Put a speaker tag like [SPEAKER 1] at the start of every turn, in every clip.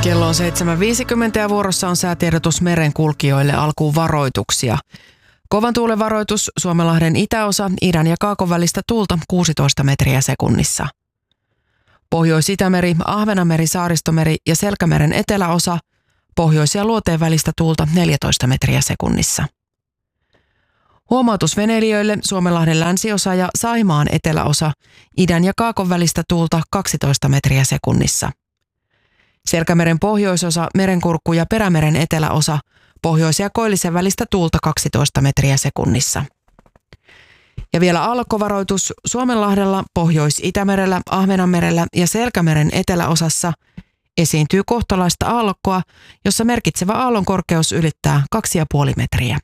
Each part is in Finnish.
[SPEAKER 1] Kello on 7.50 ja vuorossa on säätiedotus merenkulkijoille, alkuun varoituksia. Kovan tuulen varoitus, Suomenlahden itäosa, idän ja kaakon välistä tuulta 16 metriä sekunnissa. Pohjois-Itämeri, Ahvenanmeri, Saaristomeri ja Selkämeren eteläosa, pohjois- ja luoteen välistä tuulta 14 metriä sekunnissa. Huomautus veneilijöille, Suomenlahden länsiosa ja Saimaan eteläosa, idän ja kaakon välistä tuulta 12 metriä sekunnissa. Selkämeren pohjoisosa, Merenkurkku ja Perämeren eteläosa, pohjois- ja koillisen välistä tuulta 12 metriä sekunnissa. Ja vielä aallokkovaroitus Suomenlahdella, Pohjois-Itämerellä, Ahvenanmerellä ja Selkämeren eteläosassa esiintyy kohtalaista aallokkoa, jossa merkitsevä aallon korkeus ylittää 2,5 metriä.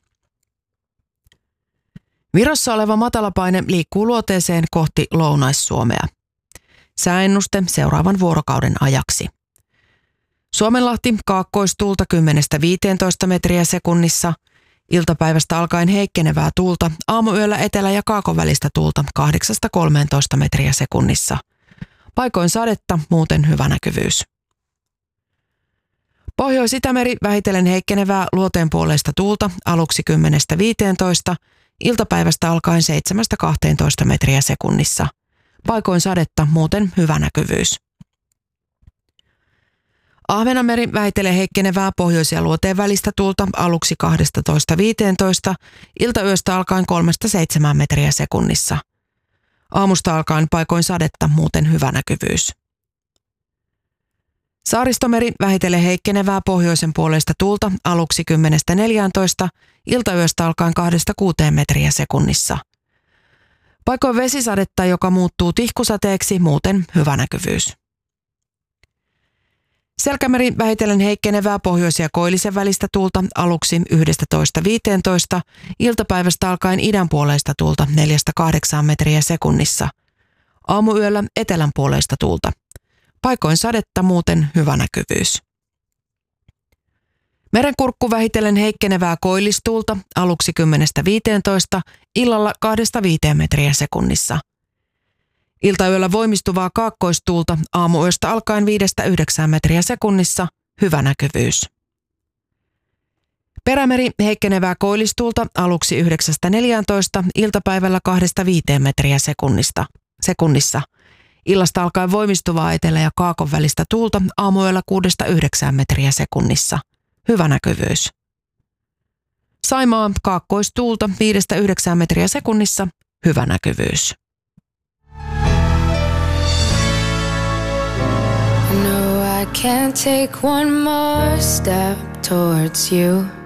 [SPEAKER 1] Virossa oleva matalapaine liikkuu luoteeseen kohti Lounais-Suomea. Sääennuste seuraavan vuorokauden ajaksi. Suomenlahti kaakkoistuulta 10–15 metriä sekunnissa, iltapäivästä alkaen heikkenevää tuulta, aamuyöllä etelä- ja kaakon välistä tuulta 8–13 metriä sekunnissa. Paikoin sadetta, muuten hyvä näkyvyys. Pohjois-Itämeri vähitellen heikkenevää luoteenpuoleista tuulta, aluksi 10–15, iltapäivästä alkaen 7–12 metriä sekunnissa. Paikoin sadetta, muuten hyvä näkyvyys. Ahvenanmeri vähitellen heikkenevää pohjois- ja luoteen välistä tuulta, aluksi 12–15, iltayöstä alkaen 3–7 metriä sekunnissa. Aamusta alkaen paikoin sadetta, muuten hyvä näkyvyys. Saaristomeri vähitellen heikkenevää pohjoisen puoleista tuulta, aluksi 10–14, iltayöstä alkaen 2–6 metriä sekunnissa. Paikoin vesisadetta, joka muuttuu tihkusateeksi, muuten hyvä näkyvyys. Selkämeri vähitellen heikkenevää pohjois- ja koillisen välistä tuulta, aluksi 11–15, iltapäivästä alkaen idänpuoleista tuulta 4–8 metriä sekunnissa. Aamuyöllä etelänpuoleista tuulta. Paikoin sadetta, muuten hyvä näkyvyys. Merenkurkku vähitellen heikkenevää koillistuulta, aluksi 10–15, illalla 2–5 metriä sekunnissa. Iltayöllä voimistuvaa kaakkoistuulta, aamuyöstä alkaen 5–9 metriä sekunnissa, hyvä näkyvyys. Perämeri heikkenevää koillistuulta, aluksi 9–14, iltapäivällä 2–5 metriä sekunnissa. Illasta alkaen voimistuvaa etelä- ja kaakon välistä tuulta, aamuyöllä 6–9 metriä sekunnissa, hyvä näkyvyys. Saimaa kaakkoistuulta 5–9 metriä sekunnissa, hyvä näkyvyys.
[SPEAKER 2] I can't take one more step towards you.